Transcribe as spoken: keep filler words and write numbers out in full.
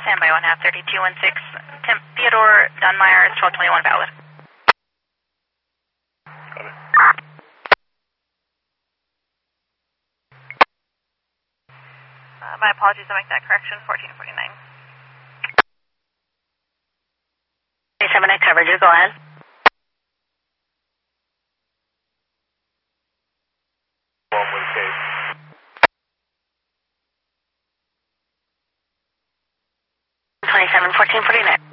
Standby one half thirty-two one six. Tim Theodore Dunmeyer is twelve twenty-one valid. Got it. Uh, my apologies, I make that correction. fourteen forty-nine. twenty-seven at coverage, go ahead. One with case. twenty-seven fourteen forty-nine.